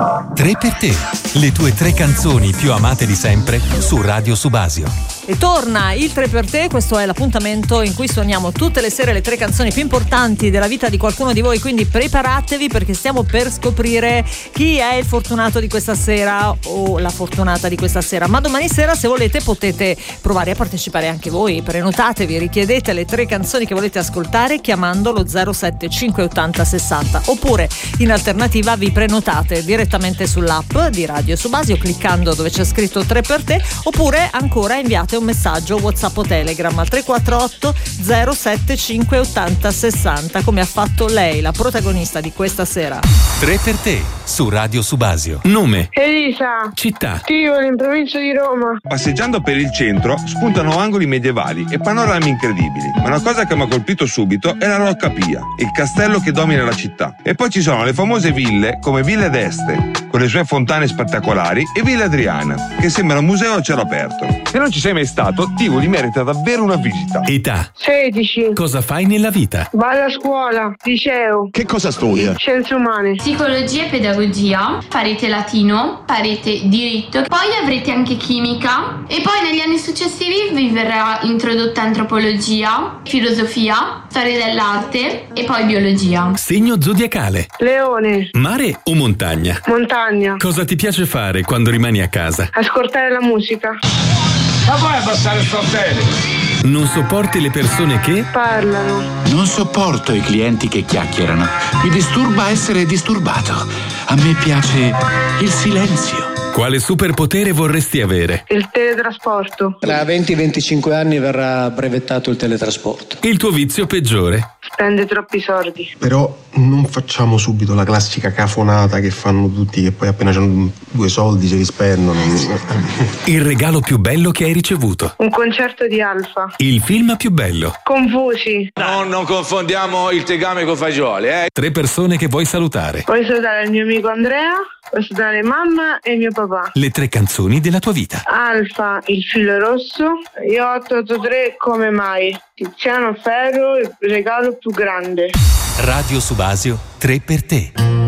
3 per te, le tue 3 canzoni più amate di sempre su Radio Subasio. E torna il 3 per te, questo è l'appuntamento in cui suoniamo tutte le sere le 3 canzoni più importanti della vita di qualcuno di voi, quindi preparatevi perché stiamo per scoprire chi è il fortunato di questa sera o la fortunata di questa sera. Ma domani sera, se volete, potete provare a partecipare anche voi. Prenotatevi, richiedete le 3 canzoni che volete ascoltare chiamando lo 07580 60, oppure in alternativa vi prenotate direttamente sull'app di Radio Subasio cliccando dove c'è scritto 3 per te, oppure ancora inviate un messaggio WhatsApp o Telegram al 348 075 80 60, come ha fatto lei, la protagonista di questa sera. 3 per te su Radio Subasio. Nome: Elisa. città: Tivoli, in provincia di Roma. Passeggiando per il centro spuntano angoli medievali e panorami incredibili, ma una cosa che mi ha colpito subito è la Rocca Pia, il castello che domina la città. E poi ci sono le famose ville come Villa d'Este, con le sue fontane spettacolari, e Villa Adriana, che sembra un museo a cielo aperto. Se non ci sei mai stato, Tivoli merita davvero una visita. età: 16. cosa fai nella vita? Vado a scuola, liceo. Che cosa studia? Scienze umane. Psicologia e pedagogia, farete latino, farete diritto, poi avrete anche chimica e poi negli anni successivi vi verrà introdotta antropologia, filosofia, storia dell'arte e poi biologia. Segno zodiacale: Leone. mare o montagna? Montagna. Cosa ti piace fare quando rimani a casa? Ascoltare la musica. Ma vai a passare il sportello! Non sopporti le persone che? Parlano. Non sopporto i clienti che chiacchierano. Mi disturba essere disturbato. A me piace il silenzio. Quale superpotere vorresti avere? Il teletrasporto. Tra 20 e 25 anni verrà brevettato il teletrasporto. Il tuo vizio peggiore? Spende troppi soldi. Però non facciamo subito la classica cafonata che fanno tutti, che poi appena hanno 2 soldi se li spendono. Il regalo più bello che hai ricevuto? Un concerto di Alfa. Il film più bello? Confusi. Non confondiamo il tegame con fagioli, 3 persone che vuoi salutare? Voglio salutare il mio amico Andrea, voglio salutare mamma e mio papà. Le 3 canzoni della tua vita. Alfa, il filo rosso, io 883 come mai. Tiziano Ferro, il regalo più grande. Radio Subasio, 3 per te.